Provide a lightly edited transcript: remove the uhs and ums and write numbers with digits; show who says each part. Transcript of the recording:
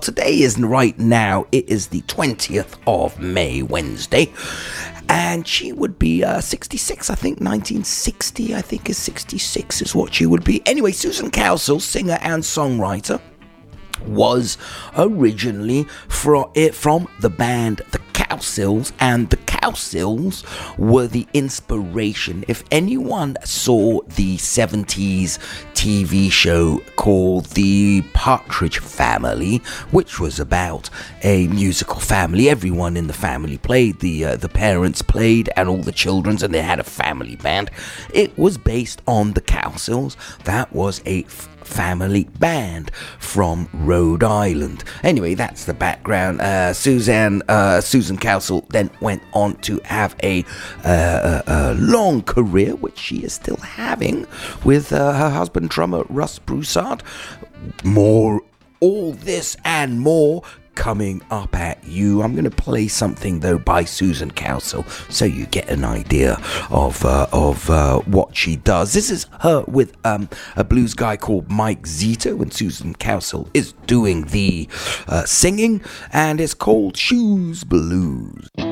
Speaker 1: today is right now, it is the 20th of May, Wednesday. And she would be 66, I think, 1960, I think is 66 is what she would be. Anyway, Susan Cowsill, singer and songwriter, was originally from the band The Cowsills, and The Cowsills were the inspiration. If anyone saw the 70s TV show called The Partridge Family, which was about a musical family, everyone in the family played, the parents played, and all the children, and they had a family band. It was based on The Cowsills. That was a family band from Rhode Island. Anyway, that's the background. Susan Cowsill then went on to have a long career, which she is still having, with her husband, drummer Russ Broussard. All this and more coming up at you. I'm going to play something though by Susan Cowsill so you get an idea of what she does. This is her with a blues guy called Mike Zito, and Susan Cowsill is doing the singing, and it's called Shoes Blues.